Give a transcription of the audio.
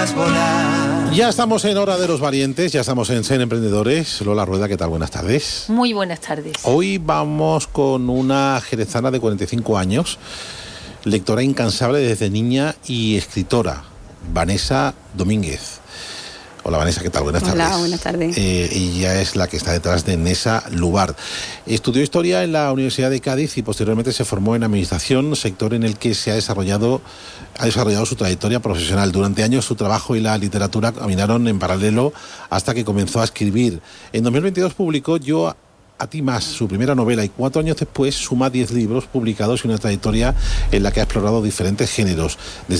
puedas volar. Ya estamos en Hora de los Valientes, ya estamos en Ser Emprendedores. Lola Rueda, ¿qué tal? Buenas tardes. Muy buenas tardes. Hoy vamos con una jerezana de 45 años, lectora incansable desde niña y escritora, Vanessa Domínguez. Hola Vanessa, ¿qué tal? Buenas tardes. Hola, buenas tardes. Ella es la que está detrás de Nesa Lubart. Estudió Historia en la Universidad de Cádiz y posteriormente se formó en Administración, sector en el que ha desarrollado su trayectoria profesional. Durante años su trabajo y la literatura caminaron en paralelo hasta que comenzó a escribir. En 2022 publicó Yo a ti más, su primera novela, y 4 años después suma 10 libros publicados y una trayectoria en la que ha explorado diferentes géneros. Desde